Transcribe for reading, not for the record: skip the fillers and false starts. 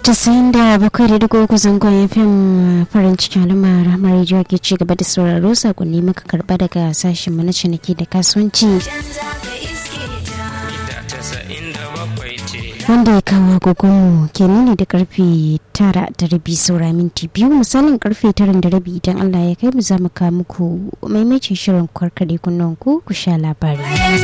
97.3 zangon FM farin cikin al'umma Rahmar Radio ke ci gaba da sauraro sakonni muka karba daga sashen mu na ciniki da kasuwanci wanda ya kawo agogonmu ke nuni da karfe 9:30 saura minti 2 misalin karfe 9:30 idan Allah ya kai mu za mu kawo muku maimacin shirin kwarkare kunnan ku sha labari.